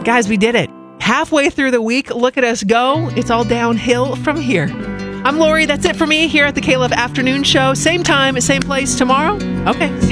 Guys, we did it. Halfway through the week, look at us go. It's all downhill from here. I'm Lori. That's it for me here at the K-Love Afternoon Show. Same time, same place tomorrow. Okay. See